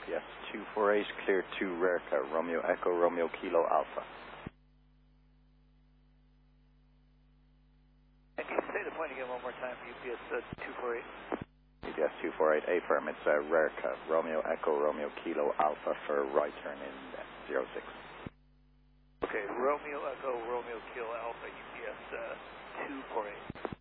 UPS 248, clear to Rerka, Romeo Echo, Romeo Kilo Alpha. And can you say the point again one more time, UPS 248? UPS 248, affirm, it's Rerka, Romeo Echo, Romeo Kilo Alpha for right turn in 06. Okay, Romeo Echo, Romeo Kilo Alpha, UPS 248.